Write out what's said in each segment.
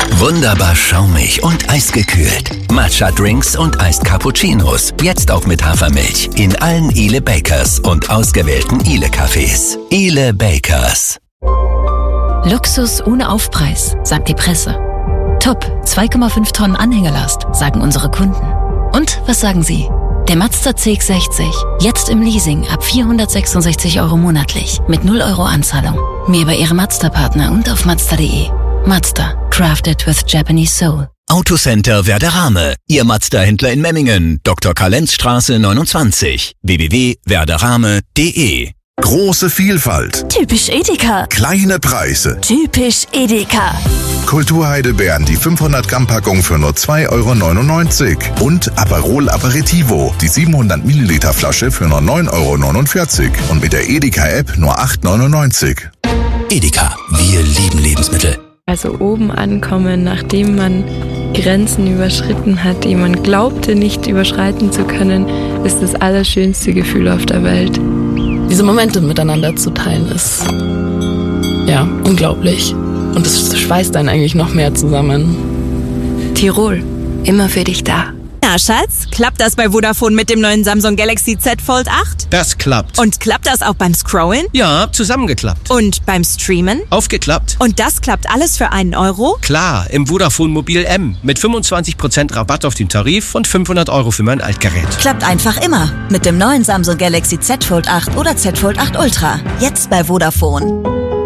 Wunderbar schaumig und eisgekühlt. Matcha-Drinks und Iced Cappuccinos. Jetzt auch mit Hafermilch. In allen Ile Bakers und ausgewählten Ile-Cafés. Ile Bakers. Luxus ohne Aufpreis, sagt die Presse. Top, 2,5 Tonnen Anhängerlast, sagen unsere Kunden. Und was sagen Sie? Der Mazda CX-60, jetzt im Leasing ab 466 € monatlich, mit 0 € Anzahlung. Mehr bei Ihrem Mazda-Partner und auf Mazda.de. Mazda, crafted with Japanese soul. Autocenter Werderame, Ihr Mazda-Händler in Memmingen, Dr. Karlenzstraße 29, www.werderame.de. Große Vielfalt. Typisch Edeka. Kleine Preise. Typisch Edeka. Kulturheidelbeeren, die 500 Gramm Packung für nur 2,99 € und Aperol Aperitivo, die 700 Milliliter Flasche für nur 9,49 € und mit der Edeka-App nur 8,99 €. Edeka, wir lieben Lebensmittel. Also oben ankommen, nachdem man Grenzen überschritten hat, die man glaubte nicht überschreiten zu können, ist das allerschönste Gefühl auf der Welt. Diese Momente miteinander zu teilen ist, ja, unglaublich. Und es schweißt einen eigentlich noch mehr zusammen. Tirol, immer für dich da. Na, Schatz, klappt das bei Vodafone mit dem neuen Samsung Galaxy Z Fold 8? Das klappt. Und klappt das auch beim Scrollen? Ja, zusammengeklappt. Und beim Streamen? Aufgeklappt. Und das klappt alles für 1 €? Klar, im Vodafone Mobil M mit 25% Rabatt auf den Tarif und 500 € für mein Altgerät. Klappt einfach immer mit dem neuen Samsung Galaxy Z Fold 8 oder Z Fold 8 Ultra. Jetzt bei Vodafone.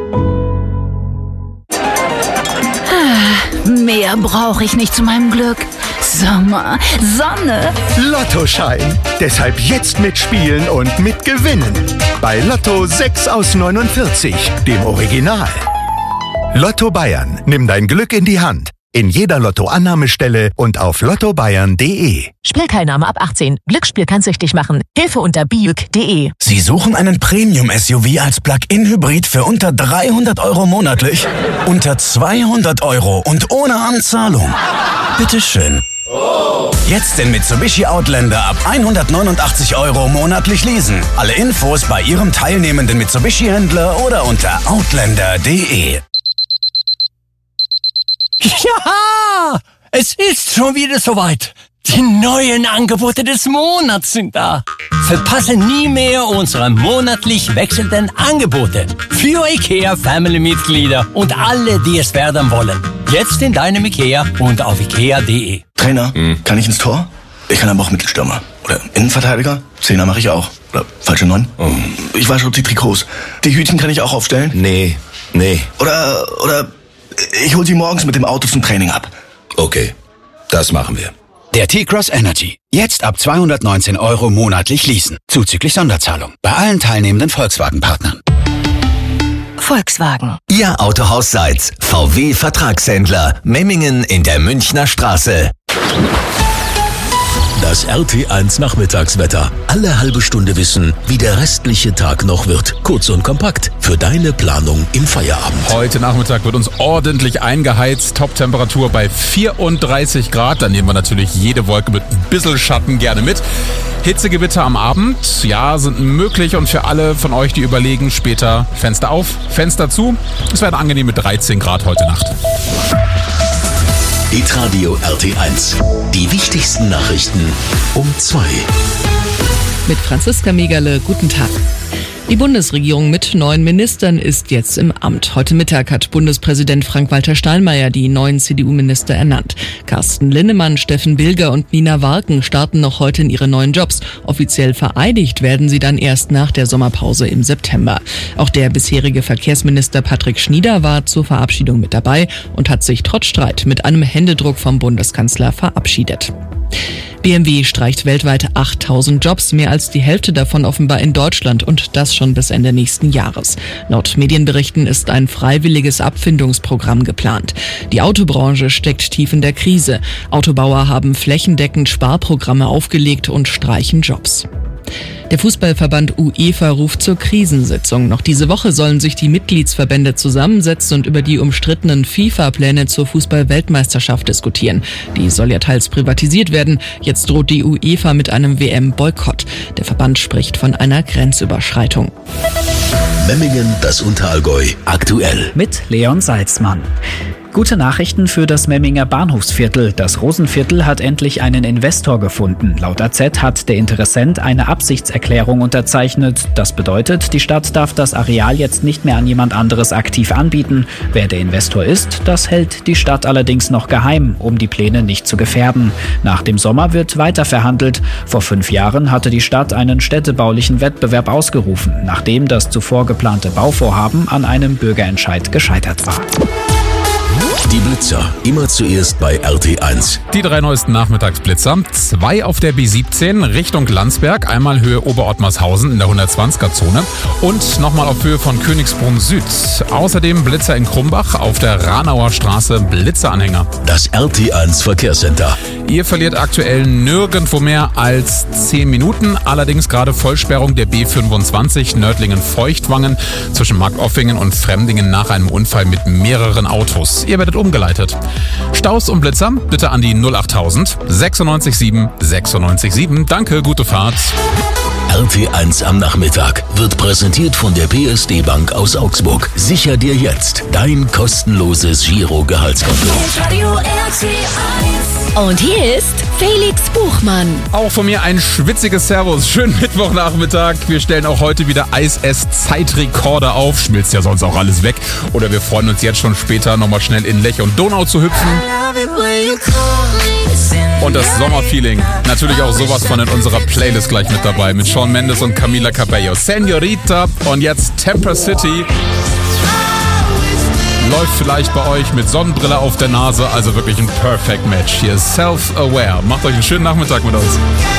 Mehr brauche ich nicht zu meinem Glück. Sommer, Sonne. Lottoschein. Deshalb jetzt mitspielen und mitgewinnen. Bei Lotto 6 aus 49, dem Original. Lotto Bayern. Nimm dein Glück in die Hand. In jeder Lottoannahmestelle und auf lottobayern.de. Spielteilnahme ab 18. Glücksspiel kann süchtig machen. Hilfe unter biuk.de. Sie suchen einen Premium-SUV als Plug-in-Hybrid für unter 300 € monatlich? Unter 200 € und ohne Anzahlung? Bitteschön. Jetzt den Mitsubishi Outlander ab 189 € monatlich leasen. Alle Infos bei Ihrem teilnehmenden Mitsubishi-Händler oder unter outlander.de. Ja, es ist schon wieder soweit. Die neuen Angebote des Monats sind da. Verpasse nie mehr unsere monatlich wechselnden Angebote für IKEA-Family-Mitglieder und alle, die es werden wollen. Jetzt in deinem IKEA und auf ikea.de. Trainer, kann ich ins Tor? Ich kann aber auch Mittelstürmer. Oder Innenverteidiger? Zehner mache ich auch. Oder falsche 9? Ich wasche die Trikots. Die Hütchen kann ich auch aufstellen? Nee. Oder ich hol sie morgens mit dem Auto zum Training ab. Okay, das machen wir. Der T-Cross Energy. Jetzt ab 219 € monatlich leasen. Zuzüglich Sonderzahlung. Bei allen teilnehmenden Volkswagen-Partnern. Volkswagen. Ihr Autohaus Seitz, VW-Vertragshändler, Memmingen in der Münchner Straße. Das RT1 Nachmittagswetter. Alle halbe Stunde wissen, wie der restliche Tag noch wird. Kurz und kompakt für deine Planung im Feierabend. Heute Nachmittag wird uns ordentlich eingeheizt. Top-Temperatur bei 34 Grad. Dann nehmen wir natürlich jede Wolke mit ein bisschen Schatten gerne mit. Hitzegewitter am Abend, ja, sind möglich und für alle von euch, die überlegen, später Fenster auf, Fenster zu. Es werden angenehme 13 Grad heute Nacht. Hitradio RT1. Die wichtigsten Nachrichten um 2. Mit Franziska Megerle, guten Tag. Die Bundesregierung mit 9 Ministern ist jetzt im Amt. Heute Mittag hat Bundespräsident Frank-Walter Steinmeier die neuen CDU-Minister ernannt. Carsten Linnemann, Steffen Bilger und Nina Warken starten noch heute in ihre neuen Jobs. Offiziell vereidigt werden sie dann erst nach der Sommerpause im September. Auch der bisherige Verkehrsminister Patrick Schnieder war zur Verabschiedung mit dabei und hat sich trotz Streit mit einem Händedruck vom Bundeskanzler verabschiedet. BMW streicht weltweit 8.000 Jobs, mehr als die Hälfte davon offenbar in Deutschland und das schon bis Ende nächsten Jahres. Laut Medienberichten ist ein freiwilliges Abfindungsprogramm geplant. Die Autobranche steckt tief in der Krise. Autobauer haben flächendeckend Sparprogramme aufgelegt und streichen Jobs. Der Fußballverband UEFA ruft zur Krisensitzung. Noch diese Woche sollen sich die Mitgliedsverbände zusammensetzen und über die umstrittenen FIFA-Pläne zur Fußball-Weltmeisterschaft diskutieren. Die soll ja teils privatisiert werden. Jetzt droht die UEFA mit einem WM-Boykott. Der Verband spricht von einer Grenzüberschreitung. Memmingen, das Unterallgäu, aktuell. Mit Leon Salzmann. Gute Nachrichten für das Memminger Bahnhofsviertel. Das Rosenviertel hat endlich einen Investor gefunden. Laut AZ hat der Interessent eine Absichtserklärung unterzeichnet. Das bedeutet, die Stadt darf das Areal jetzt nicht mehr an jemand anderes aktiv anbieten. Wer der Investor ist, das hält die Stadt allerdings noch geheim, um die Pläne nicht zu gefährden. Nach dem Sommer wird weiter verhandelt. Vor 5 Jahren hatte die Stadt einen städtebaulichen Wettbewerb ausgerufen, nachdem das zuvor geplante Bauvorhaben an einem Bürgerentscheid gescheitert war. Die Blitzer, immer zuerst bei RT1. Die 3 neuesten Nachmittagsblitzer. 2 auf der B17 Richtung Landsberg, einmal Höhe Oberottmarshausen in der 120er-Zone und nochmal auf Höhe von Königsbrunn Süd. Außerdem Blitzer in Krumbach auf der Ranauer Straße, Blitzeranhänger. Das RT1 Verkehrscenter. Ihr verliert aktuell nirgendwo mehr als 10 Minuten. Allerdings gerade Vollsperrung der B25 Nördlingen-Feuchtwangen zwischen Markoffingen und Fremdingen nach einem Unfall mit mehreren Autos. Ihr werdet umgeleitet. Staus und Blitzer bitte an die 08000 967 967. Danke, gute Fahrt. RT1 am Nachmittag wird präsentiert von der PSD Bank aus Augsburg. Sicher dir jetzt dein kostenloses Giro-Gehaltskonto. Und hier ist Felix Buchmann. Auch von mir ein schwitziges Servus. Schönen Mittwochnachmittag. Wir stellen auch heute wieder Eis-Ess-Zeitrekorde auf. Schmilzt ja sonst auch alles weg. Oder wir freuen uns jetzt schon später nochmal schnell in Lech und Donau zu hüpfen. Und das Sommerfeeling. Natürlich auch sowas von in unserer Playlist gleich mit dabei. Mit Shawn Mendes und Camila Cabello. Senorita und jetzt Temper City. Läuft vielleicht bei euch mit Sonnenbrille auf der Nase. Also wirklich ein Perfect Match. Hier ist Self-Aware. Macht euch einen schönen Nachmittag mit uns.